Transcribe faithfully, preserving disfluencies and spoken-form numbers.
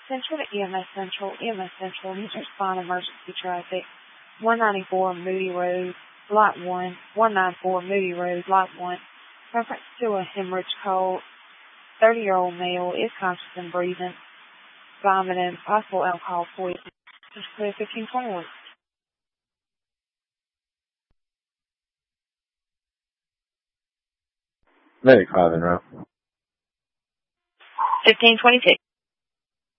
Central to E M S Central, E M S Central, needs to respond emergency traffic. one ninety-four Moody Road, Lot one, one ninety-four Moody Road, Lot one. Reference to a hemorrhage call. thirty-year-old male is conscious and breathing. Vomiting, possible alcohol poisoning. Just clear fifteen twenty-one. Medic five en route. fifteen twenty-six.